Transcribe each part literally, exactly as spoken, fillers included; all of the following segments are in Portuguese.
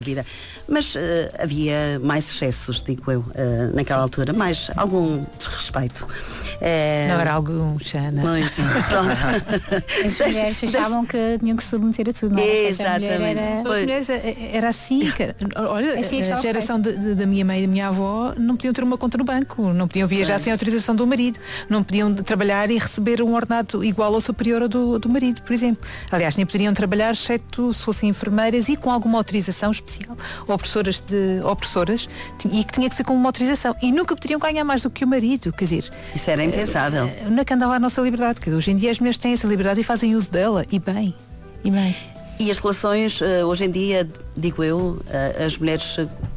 vida. Mas uh, havia mais excessos, digo eu, uh, naquela altura, mais algum desrespeito. Uh, não era algo já, não. Muito. Pronto. As mulheres achavam que tinham que submeter a tudo, não é? Exatamente. Era... As mulheres era assim, cara. Olha, assim a geração de, de, da minha mãe e da minha avó não podiam ter uma conta no banco, não podiam viajar pois. sem autorização do marido, não podiam trabalhar e receber um ordenado igual ou superior ao do, do marido, por exemplo. Aliás, nem poderiam trabalhar, exceto se fossem enfermeiras e com alguma autorização especial. Ou professoras, de, ou professoras e que tinha que ser com uma autorização e nunca poderiam ganhar mais do que o marido, quer dizer, isso era impensável. Onde é que andava a nossa liberdade? Quer dizer, hoje em dia as mulheres têm essa liberdade e fazem uso dela, e bem, e bem. E as relações, hoje em dia, digo eu, as mulheres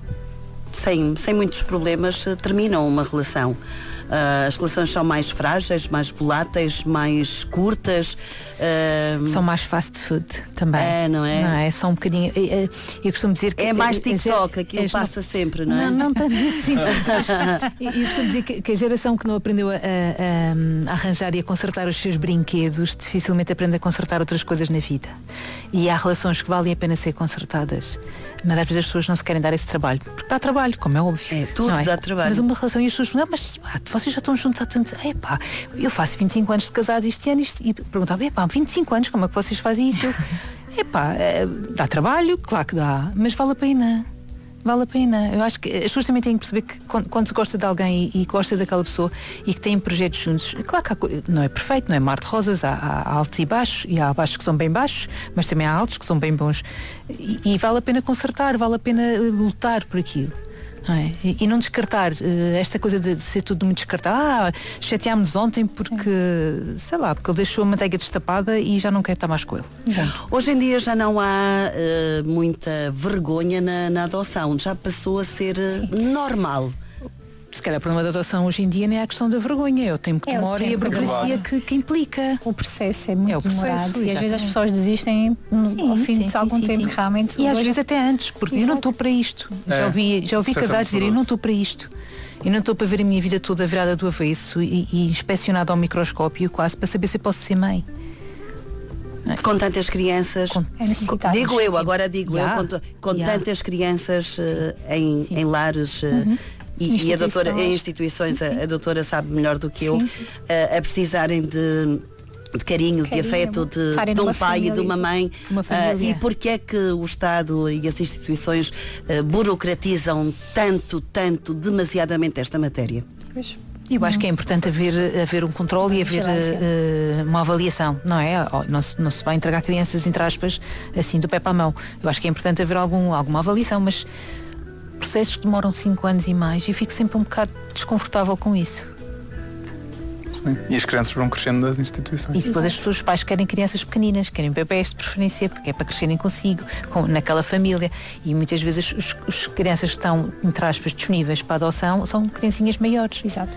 sem, sem muitos problemas terminam uma relação. Uh, as relações são mais frágeis, mais voláteis, mais curtas. Uh... São mais fast food também. É, não é? Não é? Só um bocadinho. Eu, eu costumo dizer que. É mais TikTok, aquilo passa não... sempre, não é? Não, não tanto assim. Eu costumo dizer que, que a geração que não aprendeu a, a, a arranjar e a consertar os seus brinquedos dificilmente aprende a consertar outras coisas na vida. E há relações que valem a pena ser consertadas. Mas às vezes as pessoas não se querem dar esse trabalho. Porque dá trabalho, como é óbvio. É, tudo é? dá trabalho. Mas uma relação e as pessoas perguntam, mas pá, vocês já estão juntos há tanto. Epá, eu faço vinte e cinco anos de casado este ano isto, e perguntava, epá, vinte e cinco anos, como é que vocês fazem isso? Eu, epá, dá trabalho, claro que dá, mas vale a pena. Vale a pena. Eu acho que as pessoas também têm que perceber que quando, quando se gosta de alguém e, e gosta daquela pessoa e que tem projetos juntos, claro que há, não é perfeito, não é mar de rosas, há, há altos e baixos, e há baixos que são bem baixos, mas também há altos que são bem bons. E, e vale a pena consertar, vale a pena lutar por aquilo. Não é? e, e não descartar uh, esta coisa de, de ser tudo muito descartado. Ah, chateámos-nos ontem porque, sei lá, porque ele deixou a manteiga destapada e já não quer estar mais com ele. Exato. Hoje em dia já não há uh, muita vergonha na, na adoção, já passou a ser uh, normal. Se calhar o problema da adoção hoje em dia nem é a questão da vergonha, é o tempo que é demora e a burocracia que, que implica. O processo é muito é o processo, demorado exatamente. E às vezes as pessoas desistem no, sim, ao fim sim, de sim, algum sim, tempo sim. realmente. E às hoje... vezes até antes, porque Exato. eu não estou para isto. É. Já ouvi, já ouvi casais dizerem, eu não estou para isto. Eu não estou para ver a minha vida toda virada do avesso e, e inspecionada ao microscópio quase para saber se eu posso ser mãe. Com tantas crianças, com, é digo eu, agora digo yeah. eu, com, com yeah. tantas crianças uh, em, em lares uh, uhum. e, e a doutora, em instituições, sim, sim. A, a doutora sabe melhor do que sim, eu, sim. Uh, a precisarem de, de carinho, carinho, de afeto, de, de um pai família, e de uma mãe. Uma uh, e porque é que o Estado e as instituições uh, burocratizam tanto, tanto, demasiadamente esta matéria? Pois. Eu acho que é importante haver, haver um controle e haver uh, uma avaliação, não é? Não se, não se vai entregar crianças, entre aspas, assim do pé para a mão. Eu acho que é importante haver algum, alguma avaliação, mas processos que demoram cinco anos e mais, eu fico sempre um bocado desconfortável com isso. Sim. E as crianças vão crescendo nas instituições. E depois as pessoas, os pais querem crianças pequeninas, querem bebés de preferência, porque é para crescerem consigo, com, naquela família. E muitas vezes as, as crianças que estão, entre aspas, disponíveis para a adoção são criancinhas maiores. Exato.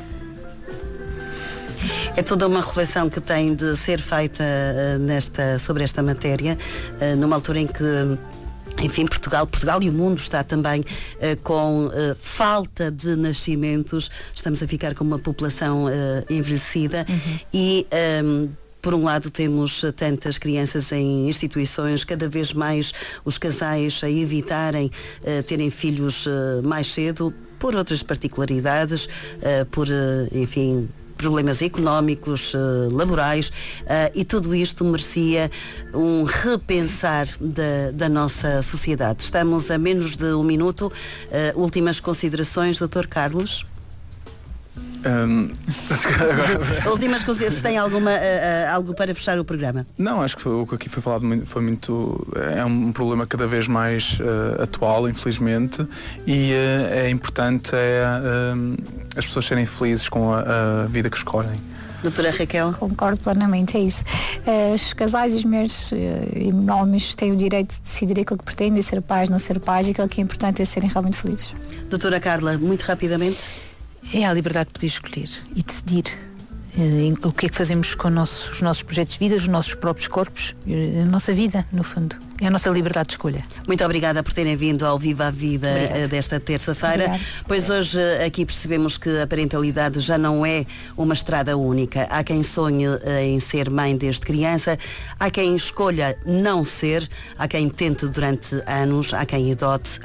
É toda uma reflexão que tem de ser feita uh, nesta, sobre esta matéria, uh, numa altura em que, enfim, Portugal, Portugal e o mundo está também uh, com uh, falta de nascimentos. Estamos a ficar com uma população uh, envelhecida uhum. e um, por um lado temos tantas crianças em instituições, cada vez mais os casais a evitarem uh, terem filhos uh, mais cedo, por outras particularidades, uh, por, uh, enfim, problemas económicos, uh, laborais, uh, e tudo isto merecia um repensar da, da nossa sociedade. Estamos a menos de um minuto. Uh, últimas considerações, doutor Carlos? Um, agora... Últimas considerações, se tem alguma, uh, uh, algo para fechar o programa? Não, acho que foi, o que aqui foi falado foi muito, é um problema cada vez mais uh, atual, infelizmente, e uh, é importante é, uh, as pessoas serem felizes com a, a vida que escolhem. Doutora Raquel? Concordo plenamente, é isso. Os casais e as mulheres e homens têm o direito de decidir aquilo que pretendem, ser pais, não ser pais, e aquilo que é importante é serem realmente felizes. Doutora Carla, muito rapidamente. É a liberdade de poder escolher e decidir. o que é que fazemos com nossos, os nossos projetos de vida, os nossos próprios corpos, a nossa vida, no fundo. É a nossa liberdade de escolha. Muito obrigada por terem vindo ao Viva a Vida Obrigada. desta terça-feira. Obrigada. Pois hoje aqui percebemos que a parentalidade já não é uma estrada única. Há quem sonhe em ser mãe desde criança, há quem escolha não ser, há quem tente durante anos, há quem adote,